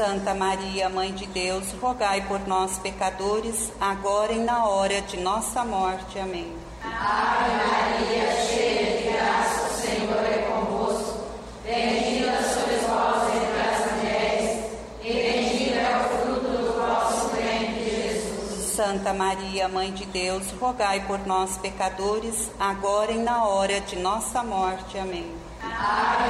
Santa Maria, Mãe de Deus, rogai por nós, pecadores, agora e na hora de nossa morte. Amém. Ave Maria, cheia de graça, o Senhor é convosco. Bendita sois vós entre as mulheres, e bendito é o fruto do vosso ventre, Jesus. Santa Maria, Mãe de Deus, rogai por nós, pecadores, agora e na hora de nossa morte. Amém. Ave